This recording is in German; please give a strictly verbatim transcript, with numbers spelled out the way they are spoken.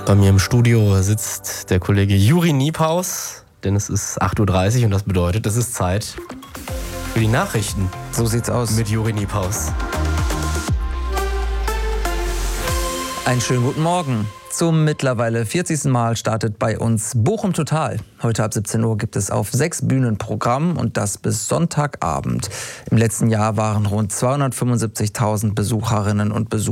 Bei mir im Studio sitzt der Kollege Juri Niephaus, denn es ist acht Uhr dreißig und das bedeutet, es ist Zeit für die Nachrichten. So sieht's aus. Mit Juri Niephaus. Einen schönen guten Morgen. Zum mittlerweile vierzigsten Mal startet bei uns Bochum Total. Heute ab siebzehn Uhr gibt es auf sechs Bühnen Programm und das bis Sonntagabend. Im letzten Jahr waren rund zweihundertfünfundsiebzigtausend Besucherinnen und Besucher